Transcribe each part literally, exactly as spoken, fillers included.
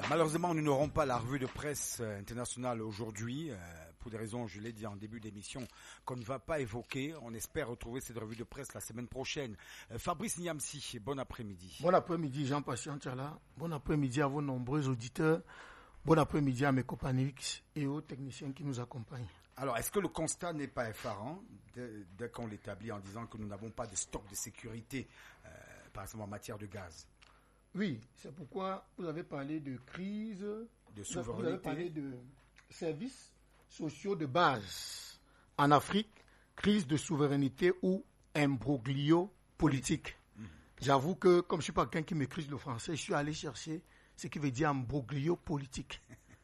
Malheureusement, nous n'aurons pas la revue de presse internationale aujourd'hui, euh, pour des raisons, je l'ai dit en début d'émission, qu'on ne va pas évoquer. On espère retrouver cette revue de presse la semaine prochaine. Euh, Fabrice Niamsi, bon après-midi. Bon après-midi, Jean-Patient Tchala. Bon après-midi à vos nombreux auditeurs. Bon après-midi à mes copains X et aux techniciens qui nous accompagnent. Alors, est-ce que le constat n'est pas effarant dès, dès qu'on l'établit en disant que nous n'avons pas de stock de sécurité, euh, par exemple en matière de gaz? Oui, c'est pourquoi vous avez parlé de crise, de souveraineté. Vous avez parlé de services sociaux de base en Afrique, crise de souveraineté ou imbroglio politique. Mmh. J'avoue que, comme je ne suis pas quelqu'un qui maîtrise le français, je suis allé chercher ce qui veut dire imbroglio politique.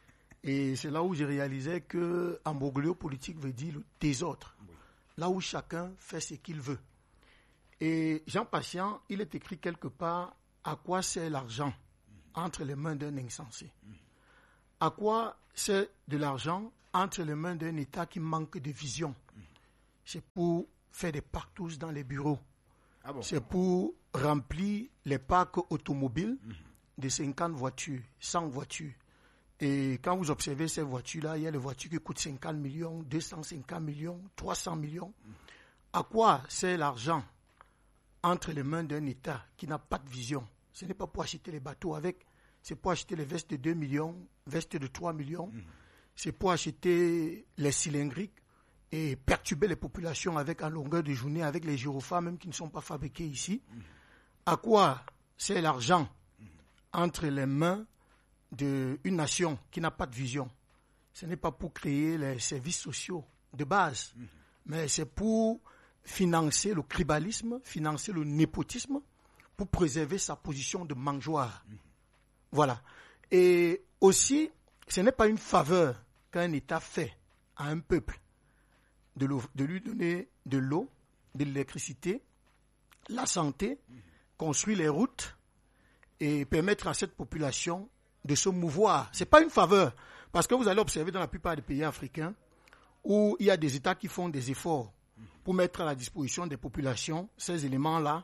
Et c'est là où j'ai réalisé que imbroglio politique veut dire le désordre, oui. Là où chacun fait ce qu'il veut. Et Jean Patient, il est écrit quelque part à quoi sert l'argent entre les mains d'un insensé. À quoi sert de l'argent entre les mains d'un État qui manque de vision. C'est pour faire des partous dans les bureaux. Ah bon? C'est pour remplir les parcs automobiles de cinquante voitures, cent voitures. Et quand vous observez ces voitures-là, il y a des voitures qui coûtent cinquante millions, deux cent cinquante millions, trois cents millions. À quoi sert l'argent entre les mains d'un État qui n'a pas de vision? Ce n'est pas pour acheter les bateaux avec, c'est pour acheter les vestes de deux millions, vestes de trois millions, mmh. C'est pour acheter les cylindriques et perturber les populations avec en longueur de journée, avec les gyrophares même qui ne sont pas fabriqués ici. Mmh. À quoi c'est l'argent mmh. entre les mains d'une nation qui n'a pas de vision? Ce n'est pas pour créer les services sociaux de base, mmh. mais c'est pour financer le tribalisme, financer le népotisme, pour préserver sa position de mangeoire. Mmh. Voilà. Et aussi, ce n'est pas une faveur qu'un État fait à un peuple de, de lui donner de l'eau, de l'électricité, la santé, mmh. construire les routes et permettre à cette population de se mouvoir. Ce n'est pas une faveur. Parce que vous allez observer dans la plupart des pays africains où il y a des États qui font des efforts pour mettre à la disposition des populations ces éléments-là.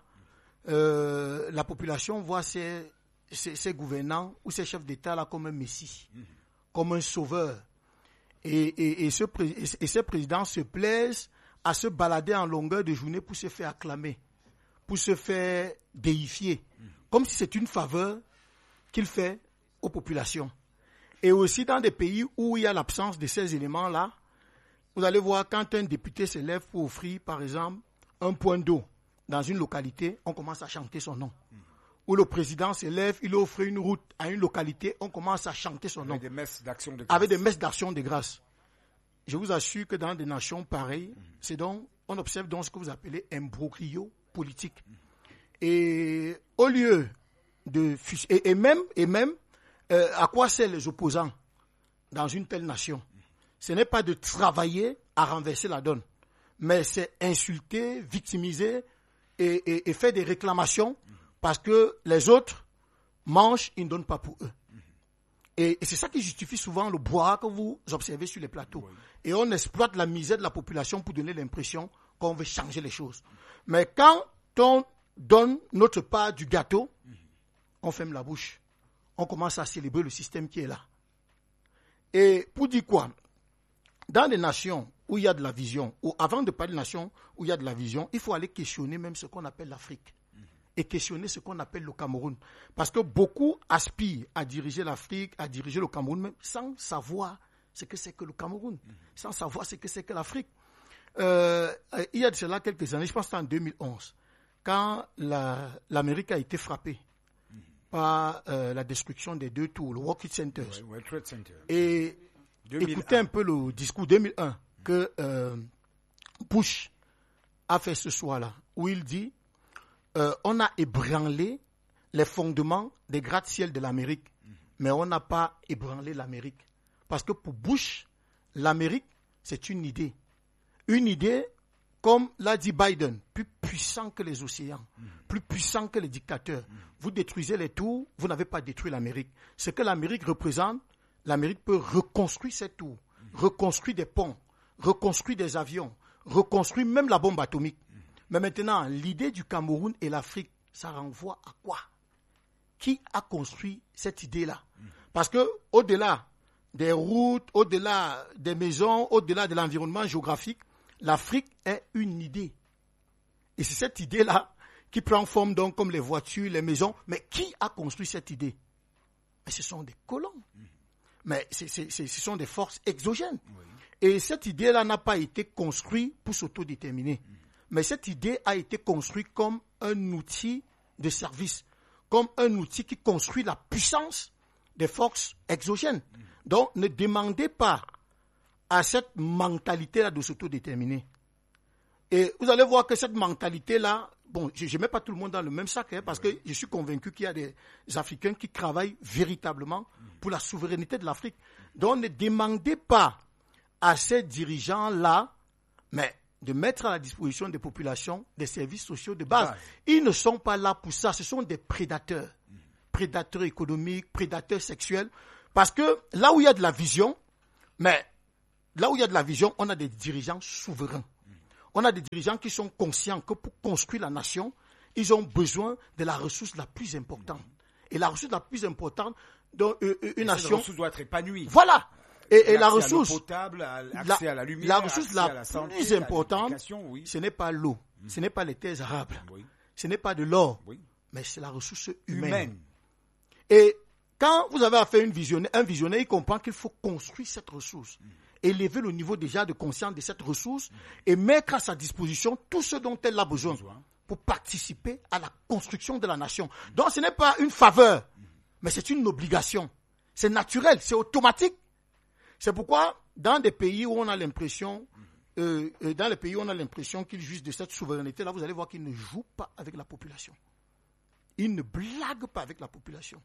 Euh, la population voit ces, ces, ces gouvernants ou ces chefs d'État-là comme un messie, mmh. comme un sauveur. Et, et, et, ce, et ces présidents se plaisent à se balader en longueur de journée pour se faire acclamer, pour se faire déifier, mmh. comme si c'est une faveur qu'il fait aux populations. Et aussi dans des pays où il y a l'absence de ces éléments-là, vous allez voir quand un député se lève pour offrir, par exemple, un point d'eau dans une localité, on commence à chanter son nom. Mmh. Ou le président se lève, il offre une route à une localité, on commence à chanter son Avec nom. Des messes d'action de grâce. Avec des messes d'action de grâce. Je vous assure que dans des nations pareilles, mmh. c'est donc, on observe donc ce que vous appelez un imbroglio politique. Mmh. Et au lieu de... Et, et même, et même euh, à quoi servent les opposants dans une telle nation? Mmh. Ce n'est pas de travailler à renverser la donne, mais c'est insulter, victimiser, Et, et, et fait des réclamations mmh. parce que les autres mangent, ils ne donnent pas pour eux. Mmh. Et, et c'est ça qui justifie souvent le bois que vous observez sur les plateaux. Oui. Et on exploite la misère de la population pour donner l'impression qu'on veut changer les choses. Mmh. Mais quand on donne notre part du gâteau, mmh. on ferme la bouche. On commence à célébrer le système qui est là. Et pour dire quoi? Dans les nations où il y a de la vision, ou avant de parler de nations où il y a de la vision, il faut aller questionner même ce qu'on appelle l'Afrique. Mmh. Et questionner ce qu'on appelle le Cameroun. Parce que beaucoup aspirent à diriger l'Afrique, à diriger le Cameroun, même sans savoir ce que c'est que le Cameroun, mmh. sans savoir ce que c'est que l'Afrique. Euh, il y a de cela quelques années, je pense que c'était en deux mille onze, quand la, l'Amérique a été frappée mmh. par euh, la destruction des deux tours, le World Trade Center. Ouais, World Trade Center. Et deux mille un. Écoutez un peu le discours deux mille un que euh, Bush a fait ce soir-là, où il dit euh, on a ébranlé les fondements des gratte-ciel de l'Amérique, mmh. mais on n'a pas ébranlé l'Amérique. Parce que pour Bush, l'Amérique, c'est une idée. Une idée, comme l'a dit Biden, plus puissant que les océans, mmh. plus puissant que les dictateurs. Mmh. Vous détruisez les tours, vous n'avez pas détruit l'Amérique. Ce que l'Amérique représente, l'Amérique peut reconstruire ces tours, mmh. reconstruire des ponts, reconstruire des avions, reconstruire même la bombe atomique. Mmh. Mais maintenant, l'idée du Cameroun et l'Afrique, ça renvoie à quoi? Qui a construit cette idée-là? Mmh. Parce que au-delà des routes, au-delà des maisons, au-delà de l'environnement géographique, l'Afrique est une idée. Et c'est cette idée-là qui prend forme donc comme les voitures, les maisons. Mais qui a construit cette idée? Mais ce sont des colons. Mais c'est, c'est, c'est, ce sont des forces exogènes. Oui. Et cette idée-là n'a pas été construite pour s'autodéterminer. Mmh. Mais cette idée a été construite comme un outil de service, comme un outil qui construit la puissance des forces exogènes. Mmh. Donc, ne demandez pas à cette mentalité-là de s'autodéterminer. Et vous allez voir que cette mentalité-là, bon, je ne mets pas tout le monde dans le même sac, hein, parce oui. que je suis convaincu qu'il y a des Africains qui travaillent véritablement pour la souveraineté de l'Afrique. Donc, ne demandez pas à ces dirigeants-là, mais de mettre à la disposition des populations des services sociaux de base. Ils ne sont pas là pour ça. Ce sont des prédateurs. Prédateurs économiques, prédateurs sexuels. Parce que là où il y a de la vision, mais là où il y a de la vision, on a des dirigeants souverains. On a des dirigeants qui sont conscients que pour construire la nation, ils ont besoin de la ressource la plus importante. Et la ressource la plus importante dans euh, une et nation... La ressource doit être épanouie. Voilà. Et, et la ressource... À l'eau potable, accès la, à la lumière, la ressource accès la à la santé, plus importante, oui. ce n'est pas l'eau, mmh. ce n'est pas les terres arables, oui. ce n'est pas de l'or, oui. mais c'est la ressource humaine. humaine. Et quand vous avez affaire à une visionnaire, un visionnaire, il comprend qu'il faut construire cette ressource. Mmh. Élever le niveau déjà de conscience de cette ressource mmh. et mettre à sa disposition tout ce dont elle a besoin, besoin. pour participer à la construction de la nation. Mmh. Donc ce n'est pas une faveur, mmh. mais c'est une obligation. C'est naturel, c'est automatique. C'est pourquoi dans des pays où on a l'impression, euh, euh, dans les pays où on a l'impression qu'ils jouissent de cette souveraineté-là, vous allez voir qu'ils ne jouent pas avec la population. Ils ne blaguent pas avec la population.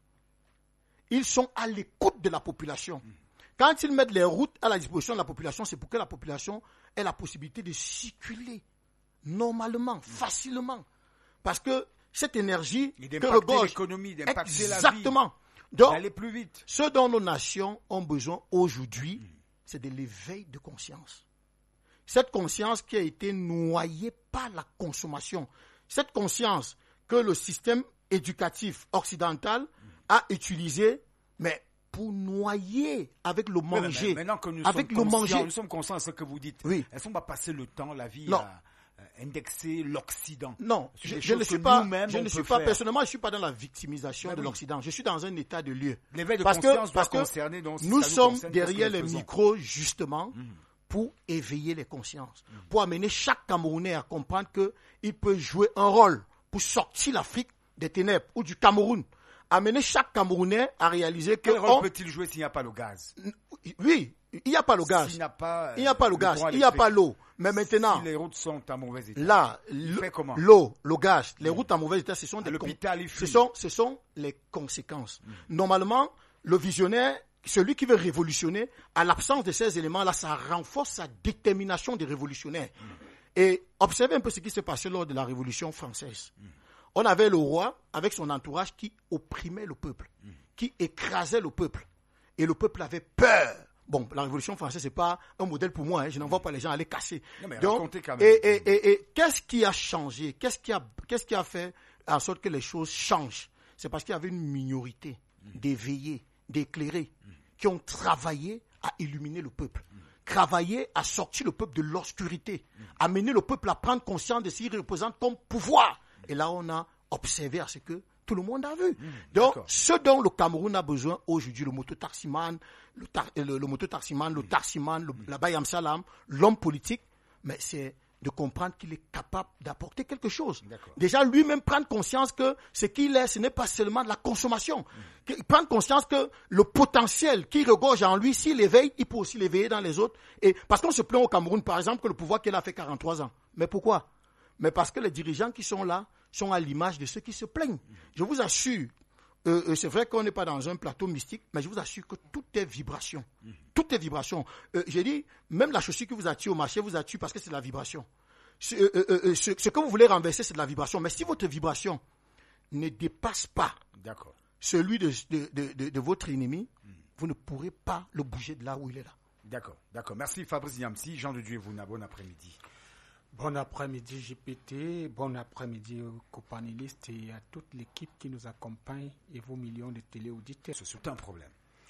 Ils sont à l'écoute de la population. Quand ils mettent les routes à la disposition de la population, c'est pour que la population ait la possibilité de circuler normalement, facilement. Parce que cette énergie que regorge l'économie, d'impacter exactement. la vie, donc, d'aller plus vite. Ce dont nos nations ont besoin aujourd'hui, mmh. c'est de l'éveil de conscience. Cette conscience qui a été noyée par la consommation. Cette conscience que le système éducatif occidental mmh. a utilisée, mais pour noyer avec le manger. Oui, maintenant que nous avec sommes le conscients, manger. nous sommes conscients de ce que vous dites. Oui. Est-ce qu'on va passer le temps, la vie, non. à indexer l'Occident? Non, je, je ne suis pas, je ne suis pas personnellement, je suis pas dans la victimisation ben de oui. l'Occident. Je suis dans un état de lieu. L'éveil de parce conscience que, doit parce concerner, donc, que si nous ça nous sommes concerne, derrière les faisons. micros justement mmh. pour éveiller les consciences, mmh. pour amener chaque Camerounais à comprendre que il peut jouer un rôle pour sortir l'Afrique des ténèbres ou du Cameroun. Amener chaque Camerounais à réaliser que quel rôle on... peut-il jouer s'il n'y a pas le gaz? Oui, il n'y a pas le gaz. S'il n'y a pas, il n'y a pas le, le gaz, il n'y a pas l'eau. Mais maintenant, si les routes sont en mauvais état, là, l'eau, le gaz, les mmh. routes en mauvais état, ce sont des l'hôpital, con... ce sont, ce sont les conséquences. Mmh. Normalement, le visionnaire, celui qui veut révolutionner, à l'absence de ces éléments-là, ça renforce sa détermination de révolutionnaire. Mmh. Et observez un peu ce qui s'est passé lors de la Révolution française. Mmh. On avait le roi avec son entourage qui opprimait le peuple, mmh. qui écrasait le peuple. Et le peuple avait peur. Bon, la Révolution française, ce n'est pas un modèle pour moi. Hein. Je n'envoie pas les gens aller casser. Non, mais Donc, quand même. Et, et, et, et qu'est-ce qui a changé? Qu'est-ce qui a, qu'est-ce qui a fait en sorte que les choses changent? C'est parce qu'il y avait une minorité mmh. d'éveillés, d'éclairés, mmh. qui ont travaillé à illuminer le peuple. Mmh. Travailler à sortir le peuple de l'obscurité. Mmh. Amener le peuple à prendre conscience de ce qu'il représente comme pouvoir. Et là, on a observé à ce que tout le monde a vu. Mmh, Donc, d'accord. ce dont le Cameroun a besoin aujourd'hui, le moto-taximan, le, tar, le, le moto-taximan, le taximan, le, mmh. la Bayam Salam, l'homme politique, mais c'est de comprendre qu'il est capable d'apporter quelque chose. D'accord. Déjà, lui-même prendre conscience que ce qu'il est, ce n'est pas seulement de la consommation. Mmh. Prendre conscience que le potentiel qui regorge en lui, s'il éveille, il peut aussi l'éveiller dans les autres. Et parce qu'on se plaint au Cameroun, par exemple, que le pouvoir qu'il a fait quarante-trois ans. Mais pourquoi? Mais parce que les dirigeants qui sont là sont à l'image de ceux qui se plaignent. Je vous assure, euh, euh, c'est vrai qu'on n'est pas dans un plateau mystique, mais je vous assure que tout est vibration. Mmh. Tout est vibration. Euh, j'ai dit, même la chaussure qui vous attire au marché vous attire parce que c'est de la vibration. Ce, euh, euh, euh, ce, ce que vous voulez renverser, c'est de la vibration. Mais si votre vibration ne dépasse pas D'accord. celui de, de, de, de, de votre ennemi, mmh. vous ne pourrez pas le bouger de là où il est là. D'accord, d'accord. Merci Fabrice Niamsi. Jean de Dieu Vouna, bon après-midi. Bon après-midi J P T, bon après-midi aux copanélistes et à toute l'équipe qui nous accompagne et vos millions de téléauditeurs. C'est surtout un problème.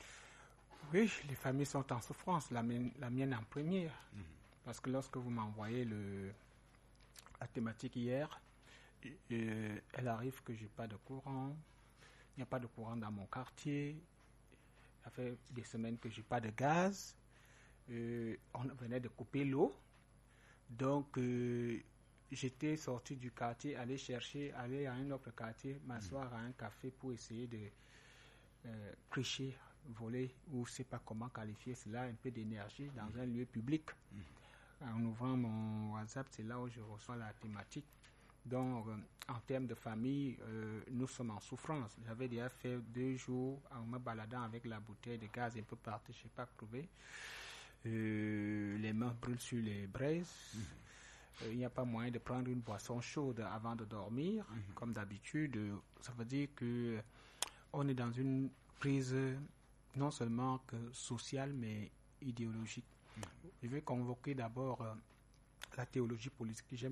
Oui, les familles sont en souffrance, la mienne, la mienne en première. Mmh. Parce que lorsque vous m'envoyez le, la thématique hier, euh, elle arrive que je n'ai pas de courant, il n'y a pas de courant dans mon quartier, ça fait des semaines que je n'ai pas de gaz, euh, on venait de couper l'eau, donc euh, j'étais sorti du quartier, aller chercher, aller à un autre quartier, m'asseoir mmh. à un café pour essayer de euh, prêcher, voler, ou je ne sais pas comment qualifier cela, un peu d'énergie dans mmh. un lieu public. Mmh. En ouvrant mon WhatsApp, c'est là où je reçois la thématique. Donc, euh, en termes de famille, euh, nous sommes en souffrance. J'avais déjà fait deux jours en me baladant avec la bouteille de gaz un peu partout, je ne sais pas trouver. Euh, les mains brûlent sur les braises. Mmh. Euh, il n'y a pas moyen de prendre une boisson chaude avant de dormir, mmh. comme d'habitude. Ça veut dire que on est dans une crise non seulement que sociale, mais idéologique. Mmh. Je vais convoquer d'abord euh, la théologie politique. J'aime